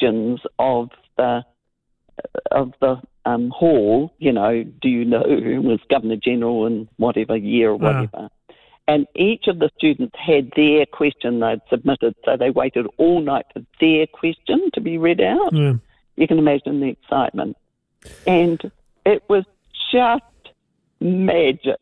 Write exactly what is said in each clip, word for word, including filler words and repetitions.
questions of the of the um, hall, you know, do you know who was Governor General in whatever year or whatever? Uh. And each of the students had their question they'd submitted, so they waited all night for their question to be read out. Yeah. You can imagine the excitement. And it was just magic.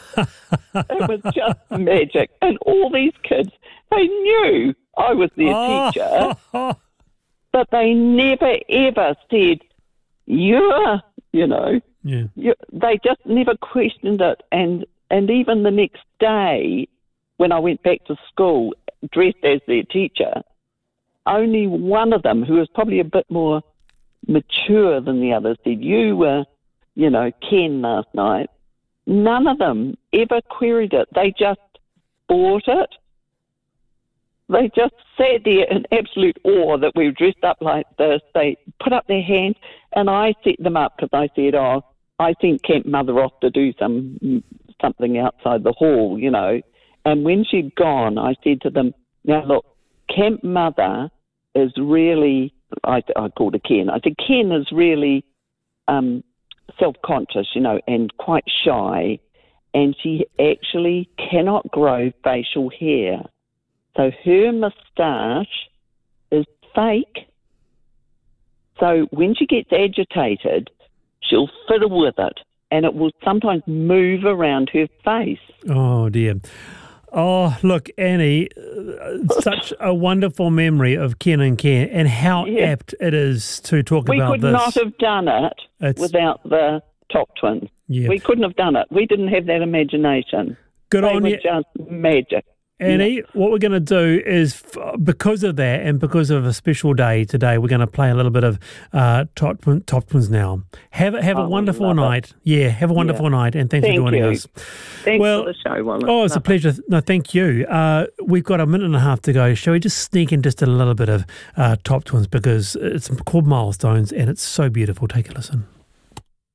It was just magic. And all these kids, they knew I was their oh. teacher, but they never, ever said, you're, you know, yeah. you, they just never questioned it. And And even the next day, when I went back to school, dressed as their teacher, only one of them, who was probably a bit more mature than the others, said, you were, you know, Ken last night. None of them ever queried it. They just bought it. They just sat there in absolute awe that we were dressed up like this. They put up their hands, and I set them up because I said, oh, I sent Camp Mother off to do some something outside the hall, you know. And when she'd gone, I said to them, now look, Camp Mother is really, I, I called her Ken, I said, Ken is really um, self-conscious, you know, and quite shy, and she actually cannot grow facial hair. So her moustache is fake. So when she gets agitated, she'll fiddle with it, and it will sometimes move around her face. Oh, dear. Oh, look, Annie, uh, such a wonderful memory of Ken and Ken, and how yeah. apt it is to talk we about this. We could not have done it it's... without the Top Twins. Yeah. We couldn't have done it. We didn't have that imagination. Good they on were you. just magic. Annie, yeah. what we're going to do is, because of that and because of a special day today, we're going to play a little bit of uh, Top, Top Twins now. Have, have oh, a wonderful night. It. Yeah, have a wonderful yeah. night, and thanks thank for joining you. us. Thanks well, for the show, Wallace. Oh, it's love a pleasure. It. No, thank you. Uh, we've got a minute and a half to go. Shall we just sneak in just a little bit of uh, Top Twins, because it's called Milestones, and it's so beautiful. Take a listen.